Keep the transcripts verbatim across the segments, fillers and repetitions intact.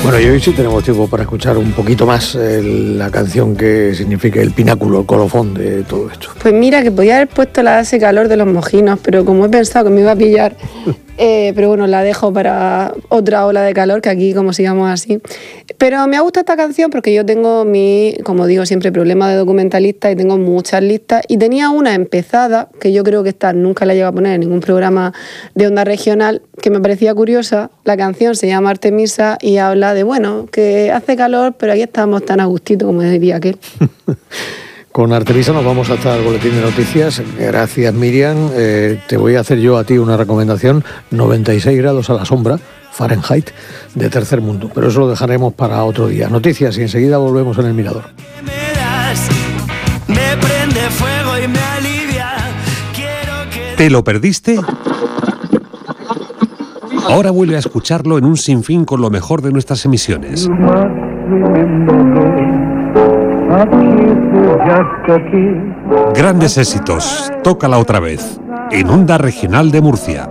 Bueno, y hoy sí tenemos tiempo para escuchar un poquito más eh, la canción que significa el pináculo, el colofón de todo esto. Pues mira, que podía haber puesto la Hace Calor de Los Mojinos, pero como he pensado que me iba a pillar, eh, pero bueno, la dejo para otra ola de calor, que aquí como sigamos así. Pero me ha gustado esta canción porque yo tengo mi, como digo siempre, problema de documentalista y tengo muchas listas, y tenía una empezada, que yo creo que esta nunca la llevo a poner en ningún programa de onda regional, que me parecía curiosa. La canción se llama Artemisa y habla de, bueno, que hace calor, pero aquí estamos tan a gustito, como diría aquel. Con Artemisa nos vamos hasta el boletín de noticias. Gracias, Miriam. Eh, te voy a hacer yo a ti una recomendación. noventa y seis grados a la sombra, Fahrenheit, de tercer mundo. Pero eso lo dejaremos para otro día. Noticias y enseguida volvemos en El Mirador. Me prende fuego y me alivia. Quiero que... ¿Te lo perdiste? Ahora vuelve a escucharlo en un sinfín con lo mejor de nuestras emisiones. Grandes éxitos, tócala otra vez, en Onda Regional de Murcia.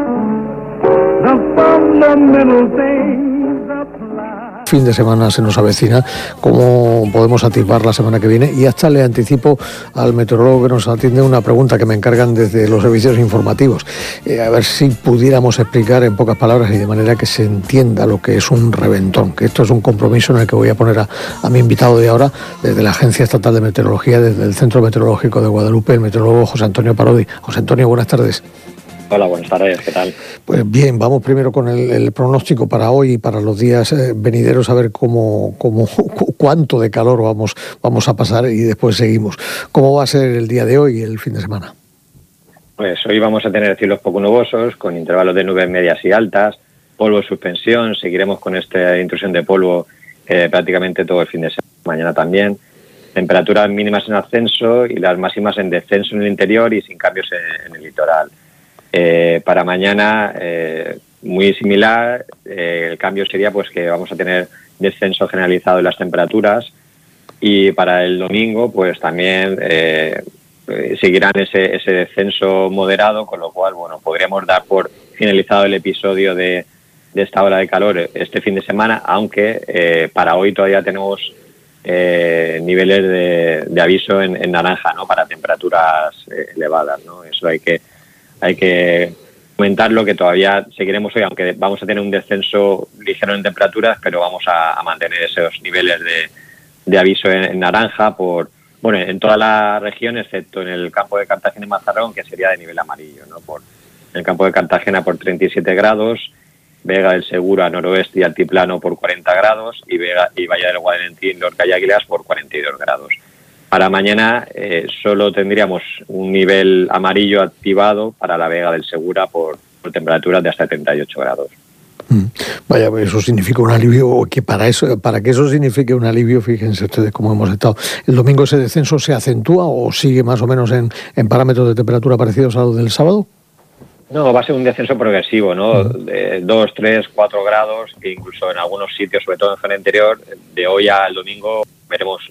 Fin de semana se nos avecina, ¿cómo podemos atisbar la semana que viene? Y hasta le anticipo al meteorólogo que nos atiende una pregunta que me encargan desde los servicios informativos. Eh, a ver si pudiéramos explicar en pocas palabras y de manera que se entienda lo que es un reventón, que esto es un compromiso en el que voy a poner a, a mi invitado de ahora, desde la Agencia Estatal de Meteorología, desde el Centro Meteorológico de Guadalupe, el meteorólogo José Antonio Parodi. José Antonio, buenas tardes. Hola, buenas tardes, ¿qué tal? Pues bien, vamos primero con el, el pronóstico para hoy y para los días eh, venideros, a ver cómo, cómo, cuánto de calor vamos, vamos a pasar y después seguimos. ¿Cómo va a ser el día de hoy y el fin de semana? Pues hoy vamos a tener cielos poco nubosos, con intervalos de nubes medias y altas, polvo en suspensión, seguiremos con esta intrusión de polvo eh, prácticamente todo el fin de semana, mañana también. Temperaturas mínimas en ascenso y las máximas en descenso en el interior y sin cambios en, en el litoral. Eh, para mañana, eh, muy similar, eh, el cambio sería pues que vamos a tener descenso generalizado en las temperaturas, y para el domingo pues también eh, seguirán ese, ese descenso moderado, con lo cual bueno podríamos dar por finalizado el episodio de, de esta ola de calor este fin de semana, aunque eh, para hoy todavía tenemos eh, niveles de, de aviso en, en naranja, ¿no? Para temperaturas eh, elevadas, ¿no? Eso hay que Hay que comentarlo, que todavía seguiremos hoy, aunque vamos a tener un descenso ligero en temperaturas, pero vamos a, a mantener esos niveles de, de aviso en, en naranja por bueno en toda la región, excepto en el campo de Cartagena y Mazarrón, que sería de nivel amarillo, ¿no? Por en el campo de Cartagena por treinta y siete grados, Vega del Segura, noroeste y altiplano por cuarenta grados, y Vega y Valle del Guadalentín, Lorca y Águilas por cuarenta y dos grados. Para mañana eh, solo tendríamos un nivel amarillo activado para la Vega del Segura por, por temperaturas de hasta setenta y ocho grados. Mm. Vaya, eso significa un alivio, que para eso, para que eso signifique un alivio, fíjense ustedes cómo hemos estado. ¿El domingo ese descenso se acentúa o sigue más o menos en, en parámetros de temperatura parecidos a los del sábado? No, va a ser un descenso progresivo, ¿no? Mm. De dos, tres, cuatro grados, que incluso en algunos sitios, sobre todo en zona interior, de hoy al domingo veremos